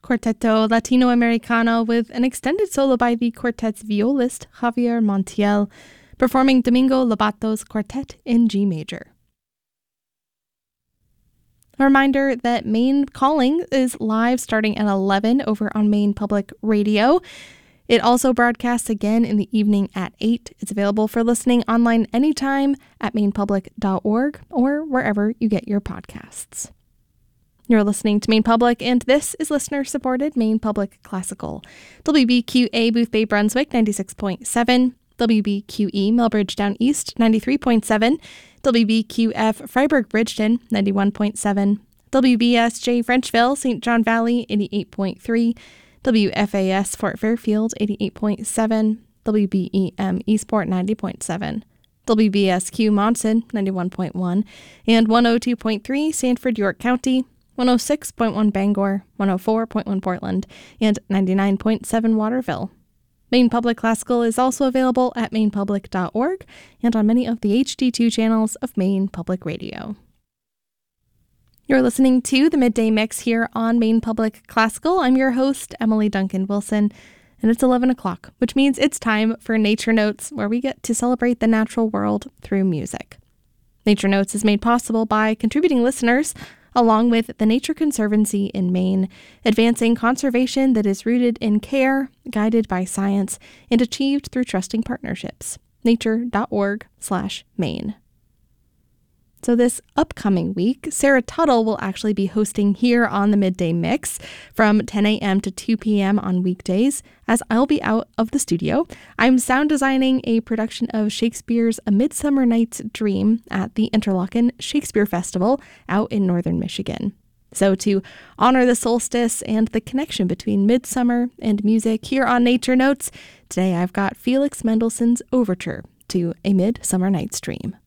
Quarteto Latinoamericano with an extended solo by the quartet's violist Javier Montiel, performing Domingo Lobato's Quartet in G major. A reminder that Maine Calling is live starting at 11 over on Maine Public Radio. It also broadcasts again in the evening at 8. It's available for listening online anytime at mainepublic.org or wherever you get your podcasts. You're listening to Maine Public, and this is listener-supported Maine Public Classical. WBQA Boothbay Brunswick 96.7, WBQE Millbridge Down East 93.7, WBQF Freiburg Bridgeton 91.7, WBSJ Frenchville St. John Valley 88.3, WFAS Fort Fairfield 88.7, WBEM Eastport 90.7, WBSQ Monson 91.1, and 102.3 Sanford York County, 106.1 Bangor, 104.1 Portland, and 99.7 Waterville. Maine Public Classical is also available at mainepublic.org and on many of the HD2 channels of Maine Public Radio. You're listening to the Midday Mix here on Maine Public Classical. I'm your host, Emily Duncan Wilson, and it's 11 o'clock, which means it's time for Nature Notes, where we get to celebrate the natural world through music. Nature Notes is made possible by contributing listeners, along with the Nature Conservancy in Maine, advancing conservation that is rooted in care, guided by science, and achieved through trusting partnerships. nature.org/Maine. So this upcoming week, Sarah Tuttle will actually be hosting here on the Midday Mix from 10 a.m. to 2 p.m. on weekdays, as I'll be out of the studio. I'm sound designing a production of Shakespeare's A Midsummer Night's Dream at the Interlochen Shakespeare Festival out in northern Michigan. So to honor the solstice and the connection between midsummer and music here on Nature Notes, today I've got Felix Mendelssohn's Overture to A Midsummer Night's Dream.